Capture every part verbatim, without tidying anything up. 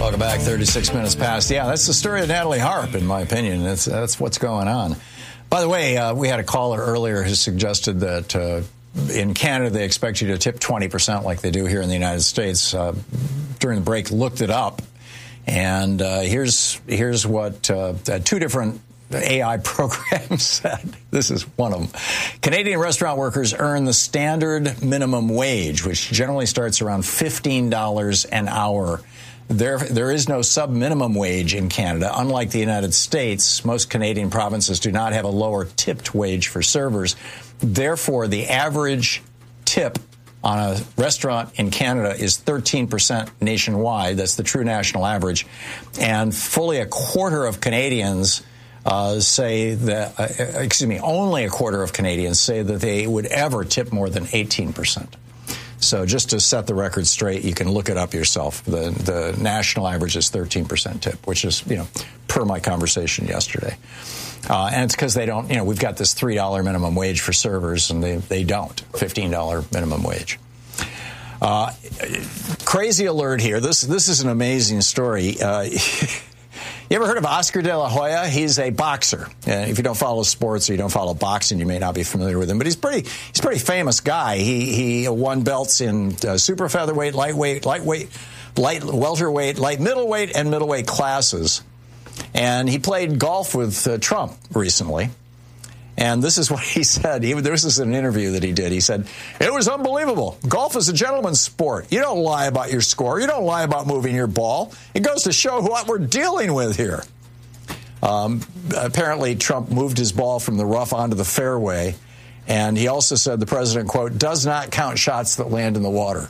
Welcome back. thirty-six minutes past. Yeah, that's the story of Natalie Harp, in my opinion. That's that's what's going on. By the way, uh, we had a caller earlier who suggested that uh, in Canada they expect you to tip twenty percent like they do here in the United States. Uh, during the break, looked it up, and uh, here's here's what uh, two different A I programs said. This is one of them. Canadian restaurant workers earn the standard minimum wage, which generally starts around fifteen dollars an hour. There, there is no sub-minimum wage in Canada. Unlike the United States, most Canadian provinces do not have a lower tipped wage for servers. Therefore, the average tip on a restaurant in Canada is thirteen percent nationwide. That's the true national average. And fully a quarter of Canadians uh, say that, uh, excuse me, only a quarter of Canadians say that they would ever tip more than eighteen percent. So just to set the record straight, you can look it up yourself. The the national average is thirteen percent tip, which is, you know, per my conversation yesterday. Uh, and it's because they don't, you know, we've got this three dollars minimum wage for servers, and they, they don't, fifteen dollars minimum wage. Uh, crazy alert here. This, this is an amazing story. Uh, You ever heard of Oscar De La Hoya? He's a boxer. Uh, if you don't follow sports or you don't follow boxing, you may not be familiar with him. But he's pretty he's a pretty famous guy. He he won belts in uh, super featherweight, lightweight, lightweight, light welterweight, light middleweight, and middleweight classes. And he played golf with uh, Trump recently. And this is what he said. He, this is an interview that he did. He said, "It was unbelievable. Golf is a gentleman's sport. You don't lie about your score. You don't lie about moving your ball. It goes to show what we're dealing with here." Um, apparently, Trump moved his ball from the rough onto the fairway. And he also said the president, quote, "does not count shots that land in the water."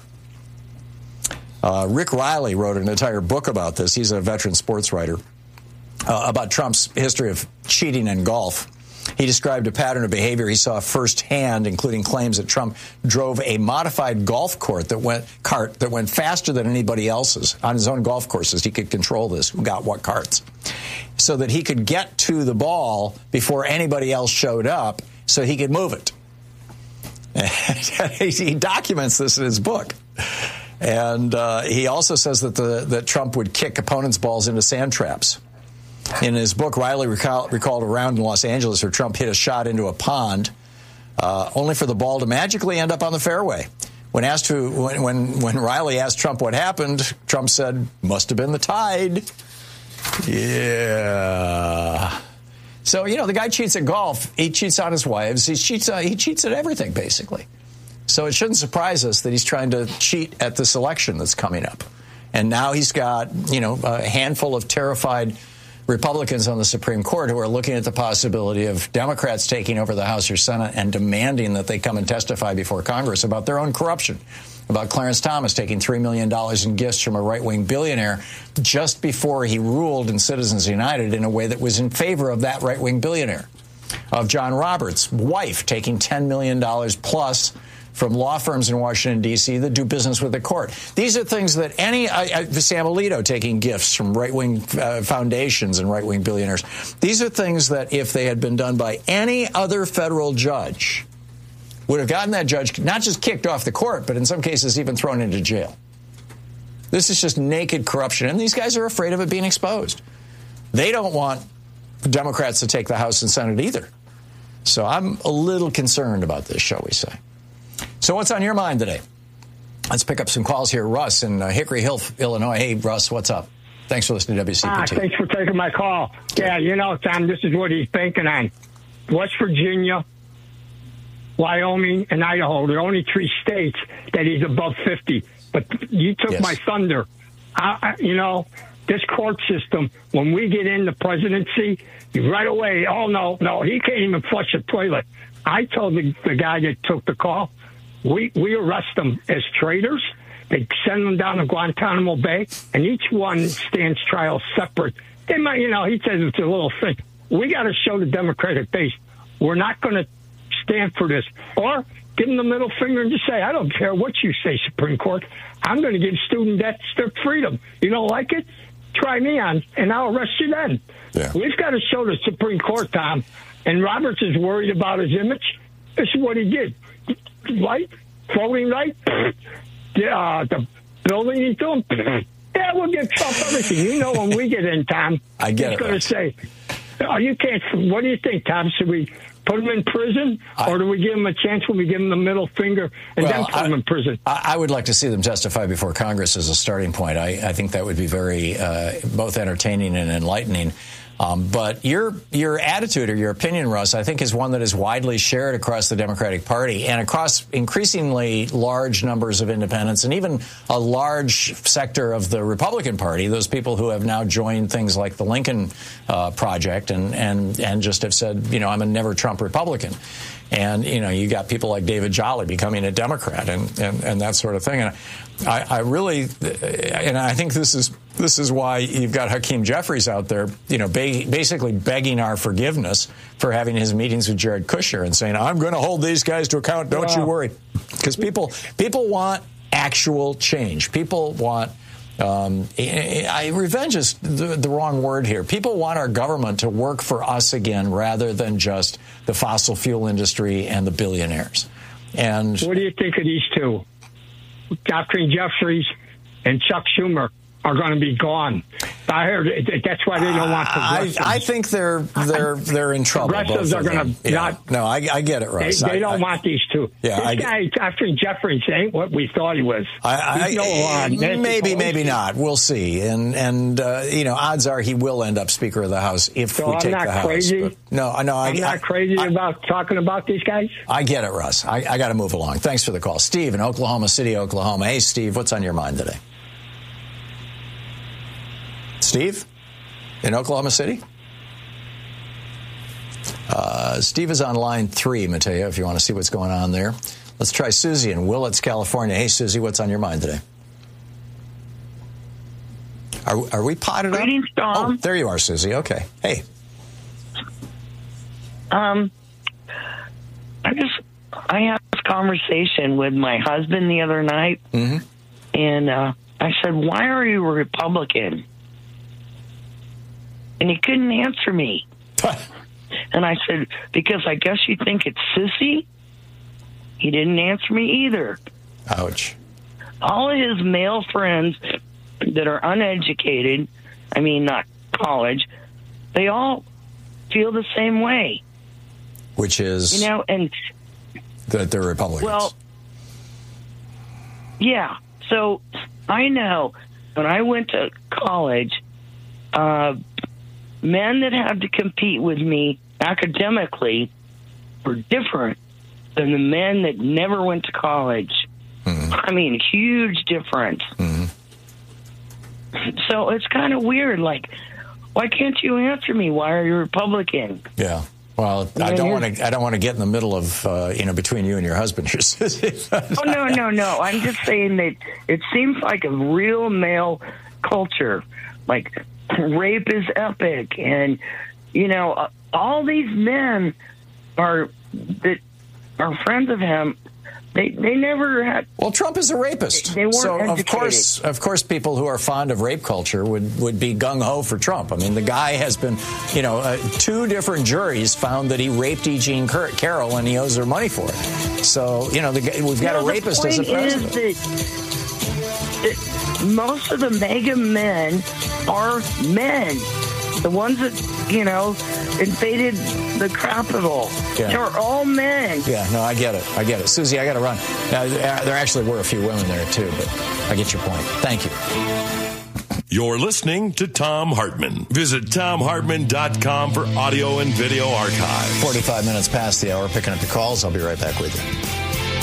Uh, Rick Riley wrote an entire book about this. He's a veteran sports writer, uh, about Trump's history of cheating in golf. He described a pattern of behavior he saw firsthand, including claims that Trump drove a modified golf cart that went cart that went faster than anybody else's on his own golf courses. He could control this, who got what carts, so that he could get to the ball before anybody else showed up, so he could move it. He documents this in his book, and uh, he also says that the that Trump would kick opponents' balls into sand traps. In his book, Riley recall, recalled a round in Los Angeles where Trump hit a shot into a pond, uh, only for the ball to magically end up on the fairway. When asked to, when, when when Riley asked Trump what happened, Trump said, "Must have been the tide." Yeah. So, you know, the guy cheats at golf. He cheats on his wives. He cheats. Uh, he cheats at everything, basically. So it shouldn't surprise us that he's trying to cheat at this election that's coming up. And now he's got, you know, a handful of terrified Republicans on the Supreme Court who are looking at the possibility of Democrats taking over the House or Senate and demanding that they come and testify before Congress about their own corruption, about Clarence Thomas taking three million dollars in gifts from a right-wing billionaire just before he ruled in Citizens United in a way that was in favor of that right-wing billionaire, of John Roberts' wife taking ten million dollars plus from law firms in Washington, D C that do business with the court. These are things that any, uh, Sam Alito taking gifts from right-wing uh, foundations and right-wing billionaires. These are things that if they had been done by any other federal judge, would have gotten that judge not just kicked off the court, but in some cases even thrown into jail. This is just naked corruption, and these guys are afraid of it being exposed. They don't want Democrats to take the House and Senate either. So I'm a little concerned about this, shall we say. So what's on your mind today? Let's pick up some calls here. Russ in uh, Hickory Hill, Illinois. Hey, Russ, what's up? Thanks for listening to W C P T. Ah, thanks for taking my call. Yeah, you know, Tom, this is what he's banking on. West Virginia, Wyoming, and Idaho, the only three states that he's above fifty. But you took yes. my thunder. I, I, you know, this court system, when we get in the presidency, right away, oh, no, no, he can't even flush a toilet. I told the, the guy that took the call, we, we arrest them as traitors. They send them down to Guantanamo Bay, and each one stands trial separate. They might, you know, he says it's a little thing. We got to show the Democratic base we're not going to stand for this. Or give them the middle finger and just say, I don't care what you say, Supreme Court. I'm going to give student debts their freedom. You don't like it? Try me on, and I'll arrest you then. Yeah. We've got to show the Supreme Court, Tom. And Roberts is worried about his image. This is what he did. Light, floating light, uh, the building he's doing. Yeah, we'll give Trump everything. You know, when we get in, Tom, I get he's it. going to say, "Oh, you can't." What do you think, Tom? Should we put him in prison, I, or do we give him a chance when we give him the middle finger and well, then put I, him in prison? I, I would like to see them testify before Congress as a starting point. I, I think that would be very uh, both entertaining and enlightening. Um, but your your attitude or your opinion, Russ, I think is one that is widely shared across the Democratic Party and across increasingly large numbers of independents and even a large sector of the Republican Party, those people who have now joined things like the Lincoln uh, Project and, and, and just have said, you know, I'm a never Trump Republican. And, you know, you got people like David Jolly becoming a Democrat and, and, and that sort of thing. And I, I really, and I think this is this is why you've got Hakeem Jeffries out there, you know, ba- basically begging our forgiveness for having his meetings with Jared Kushner and saying, I'm going to hold these guys to account. Don't wow. you worry. Because people people want actual change. People want Um, I, revenge is the, the wrong word here. People want our government to work for us again rather than just the fossil fuel industry and the billionaires. And what do you think of these two? Doctor Jeffries and Chuck Schumer are going to be gone. I heard that's why they don't want progressives. I, I think they're they're they're in trouble. Progressives are going to yeah. not. No, I, I get it, Russ. They, they I, don't I, want these two. Yeah, this I, guy, Doctor Jeffries, ain't what we thought he was. I, He's no, uh, maybe, maybe not. We'll see. And and uh, you know, odds are he will end up Speaker of the House if so we I'm take not the House. Crazy. But no, no, I, I'm not I, crazy I, about talking about these guys. I get it, Russ. I, I got to move along. Thanks for the call, Steve in Oklahoma City, Oklahoma. Hey, Steve, what's on your mind today? Steve in Oklahoma City? Uh, Steve is on line three, Mateo, if you want to see what's going on there. Let's try Susie in Willits, California. Hey, Susie, what's on your mind today? Are, are we potted up? Greetings, Tom. Oh, there you are, Susie. Okay. Hey. Um, I just, I had this conversation with my husband the other night, mm-hmm. and uh, I said, why are you a Republican? And he couldn't answer me. And I said, because I guess you think it's sissy? He didn't answer me either. Ouch. All of his male friends that are uneducated, I mean, not college, they all feel the same way. Which is? You know, and that they're Republicans. Well, yeah. So I know when I went to college, uh, men that had to compete with me academically were different than the men that never went to college. Mm-hmm. I mean, huge difference. Mm-hmm. So it's kind of weird. Like, why can't you answer me? Why are you Republican? Yeah. Well, I don't want to. I don't want to get in the middle of uh, you know between you and your husband. Oh no, no, no! I'm just saying that it seems like a real male culture. Like rape is epic, and you know uh, all these men are that are friends of him. They they never had. Well, Trump is a rapist. They weren't so educated. of course, of course, people who are fond of rape culture would, would be gung ho for Trump. I mean, the guy has been, you know, uh, two different juries found that he raped E. Jean Carroll and he owes her money for it. So you know, the, we've got no, a rapist as a president. Is that, that most of the mega men are men. The ones that, you know, invaded the Capitol. Yeah. They're all men. Yeah, no, I get it. I get it. Susie, I got to run. Now, there actually were a few women there, too, but I get your point. Thank you. You're listening to Thom Hartmann. Visit Thom Hartmann dot com for audio and video archives. forty-five minutes past the hour, picking up your calls. I'll be right back with you.